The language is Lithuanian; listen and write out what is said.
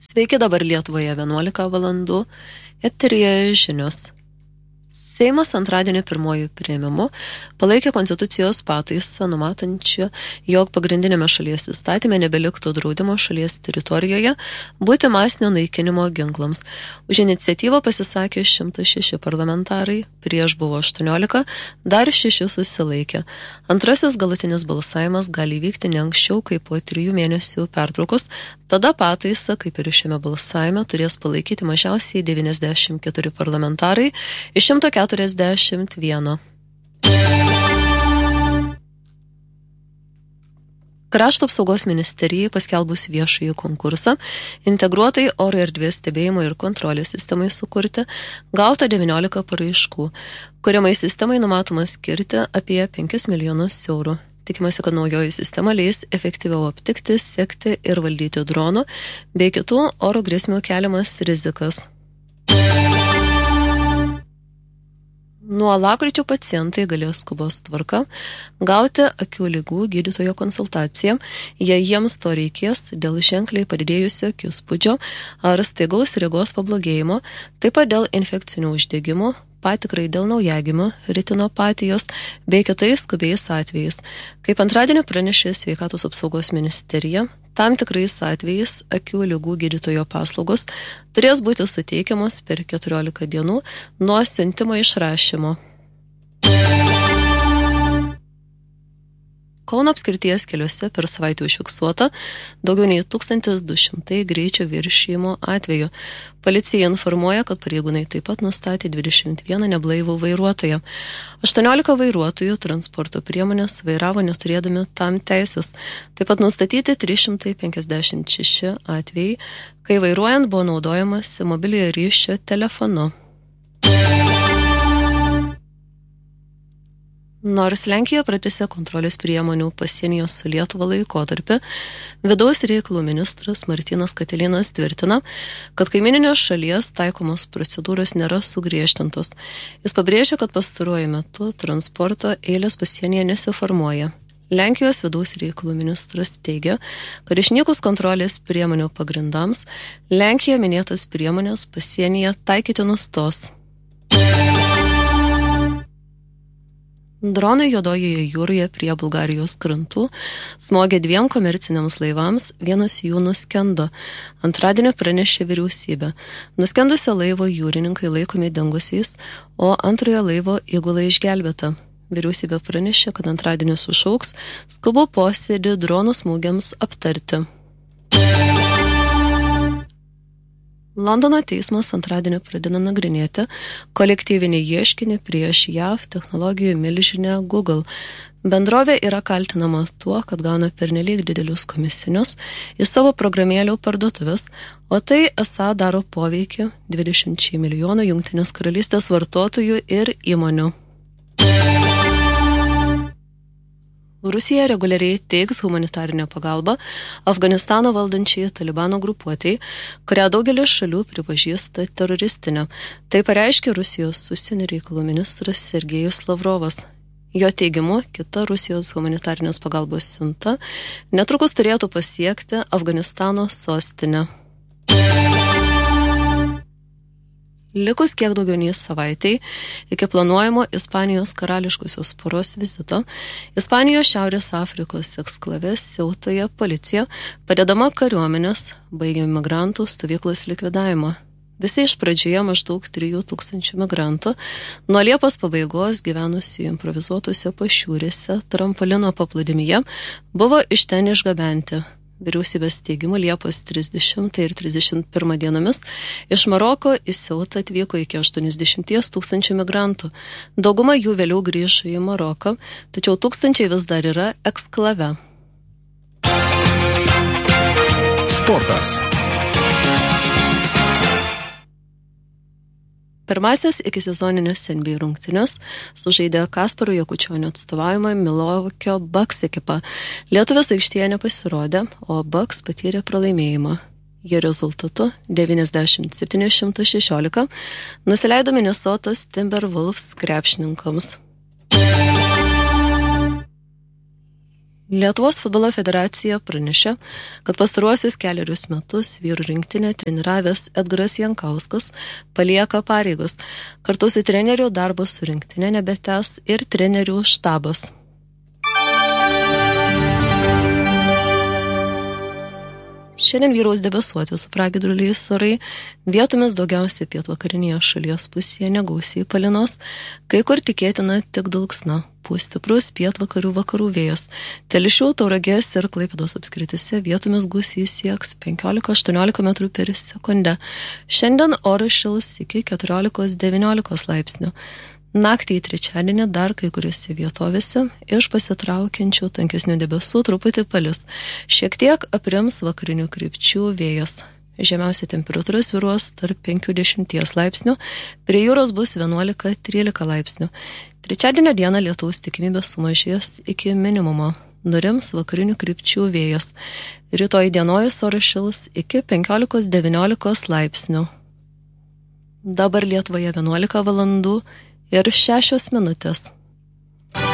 Sveiki, dabar Lietuvoje 11 valandų. Eteryje žinios. Seimas antradienį pirmojų priėmimu palaikė konstitucijos pataisą, numatančią, jog pagrindinėme šalies įstatyme nebeliktų draudimo šalies teritorijoje būti masinio naikinimo ginklams. Už iniciatyvą pasisakė 106 parlamentarai, prieš buvo 18, dar 6 susilaikė. Antrasis galutinis balsavimas gali įvykti ne anksčiau kaip po 3 mėnesių pertraukos. Tada pataisą, kaip ir šiame balsavime, turės palaikyti mažiausiai 94 parlamentarai iš 141. Krašto apsaugos ministerijai paskelbus viešąjį konkursą integruotai oro erdvės stebėjimo ir kontrolės sistemai sukurti gauta 19 paraiškų, kuriamai sistemai numatoma skirti apie 5 milijonus eurų. Tikimasi, kad naujoji sistema leis efektyviau aptikti, sekti ir valdyti dronų bei kitų oro grėsmių keliamas rizikas. Nuo lapkričio pacientai galės skubos tvarka gauti akių ligų gydytojo konsultaciją, jei jiems to reikės dėl ženkliai padidėjusio akis spūdžio ar staigaus regos pablogėjimo, taip pat dėl infekcinių uždegimų, patikrai dėl naujagimio, retinopatijos bei kitais skubiais atvejais. Kaip antradienį pranešė Sveikatos apsaugos ministerija, tam tikrais atvejais akių ligų gydytojo paslaugos turės būti suteikiamos per 14 dienų nuo siuntimo išrašymo. Kauno apskrities keliuose per savaitę užfiksuota daugiau nei 1200 greičio viršijimo atvejų. Policija informuoja, kad pareigūnai taip pat nustatė 21 neblaivų vairuotoją. 18 vairuotojų transporto priemonės vairavo neturėdami tam teisės. Taip pat nustatyti 356 atvejai, kai vairuojant buvo naudojamas mobiliojo ryšio telefonu. Nors Lenkija pratęsė kontrolės priemonių pasienyje su Lietuva laikotarpį, vidaus reikalų ministras Martynas Katilinas tvirtina, kad kaimininės šalies taikomos procedūros nėra sugriežtintos. Jis pabrėžia, kad pastaruoju metu transporto eilės pasienyje nesiformuoja. Lenkijos vidaus reikalų ministras teigia, kad išnykus kontrolės priemonių pagrindams, Lenkija minėtas priemonės pasienyje taikyti nustos. Dronai Juodojoje jūroje prie Bulgarijos krantų smogė 2 komerciniams laivams, vienas jų nuskendo. Antradienį pranešė vyriausybė. Nuskendusio laivo jūrininkai laikomi dingusiais, o antrojo laivo įgula išgelbėta. Vyriausybė pranešė, kad antradienį sušauks skubų posėdį dronų smūgiams aptarti. Londono teismas antradienį pradeda nagrinėti kolektyvinį ieškinį prieš JAV technologijų milžinę Google. Bendrovė yra kaltinama tuo, kad gauna pernelyg didelius komisinius į savo programėlių parduotuvės, o tai esą daro poveikį 20 milijonų Jungtinės karalystės vartotojų ir įmonių. Rusija reguliariai teiks humanitarinę pagalbą Afganistano valdančiai Talibano grupuotei, kurią daugelis šalių pripažįsta teroristinę. Tai pareiškė Rusijos užsienio reikalų ministras Sergejus Lavrovas. Jo teigimu, kita Rusijos humanitarinės pagalbos siunta netrukus turėtų pasiekti Afganistano sostinę. Likus kiek daugiau nei savaitai iki planuojamo Ispanijos karališkosios poros vizito, Ispanijos Šiaurės Afrikos eksklave Siautoje policija, padedama kariuomenės, baigė migrantų stovyklos likvidavimą. Visi iš pradžioje maždaug 3000 migrantų nuo Liepos pabaigos gyvenusių improvizuotose pašiūrėse trampolino paplūdimyje buvo iš ten išgabenti. Vyriausybės teigimu Liepos 30 ir 31 dienomis iš Maroko į Siautą atvyko iki 80 000 migrantų. Dauguma jų vėliau grįžo į Maroką, tačiau tūkstančiai vis dar yra eksklave. Sportas. Pirmasis iki sezoninės NBA rungtynės sužaidė Kasparo Jakučionio atstovaujama Milwaukee Bucks ekipa. Lietuvis aikštėje nepasirodė, o Bucks patyrė pralaimėjimą. Jie rezultatu 97-116 nusileido Minnesotos Timberwolves krepšininkams. Lietuvos futbolo federacija pranešė, kad pastaruosius 4 metus vyrų rinktinę treniravęs Edgaras Jankauskas palieka pareigas. Kartu su trenerių darbas su rinktinė nebetęs ir trenerių štabas. Šiandien vyraus debesuoti su pragiedruliais orai, vietomis daugiausiai pietvakarinėje šalies pusėje negausiai palynos, kai kur tikėtina tik dulksna, pūs stiprus pietvakarių vakarų vėjas. Telšių, Tauragės ir Klaipėdos apskrityse vietomis gūsiai sieks 15-18 metrų per sekundę. Šiandien oras šils iki 14-19 laipsnių. Naktį į trečiadienį dar kai kuriuose vietovėse iš pasitraukiančių tankesnių debesų truputį palis. Šiek tiek aprims vakarinių krypčių vėjas. Žemiausia temperatūra svyruos tarp 5-10 laipsnių, prie jūros bus 11-13 laipsnių. Trečiadienio dieną lietaus tikimybė sumažės iki minimumo. Nurims vakarinių krypčių vėjas. Rytoj dienojus oras šils iki 15-19 laipsnių. Dabar Lietuvoje 11 valandų ir 6 minutės.